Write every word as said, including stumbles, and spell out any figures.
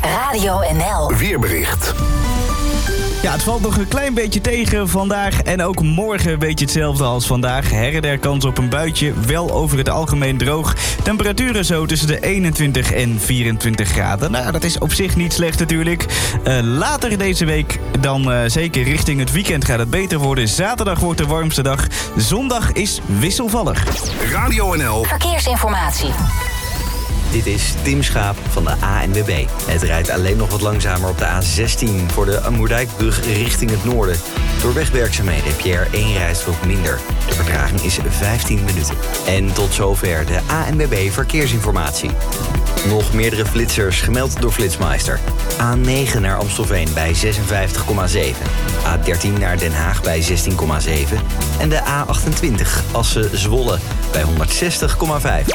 Radio N L. Weerbericht. Ja, het valt nog een klein beetje tegen vandaag en ook morgen een beetje hetzelfde als vandaag. Her en der kans op een buitje, wel over het algemeen droog. Temperaturen zo tussen de eenentwintig en vierentwintig graden. Nou, dat is op zich niet slecht natuurlijk. Uh, later deze week, dan uh, zeker richting het weekend gaat het beter worden. Zaterdag wordt de warmste dag. Zondag is wisselvallig. Radio N L. Verkeersinformatie. Dit is Tim Schaap van de A N W B. Het rijdt alleen nog wat langzamer op de A zestien... voor de Moerdijkbrug richting het noorden. Door wegwerkzaamheden heb je er één rijstrook minder. De vertraging is vijftien minuten. En tot zover de A N W B Verkeersinformatie. Nog meerdere flitsers gemeld door Flitsmeister. A negen naar Amstelveen bij zesenvijftig komma zeven. A dertien naar Den Haag bij zestien komma zeven. En de A achtentwintig Assen-Zwolle bij honderdzestig komma vijf.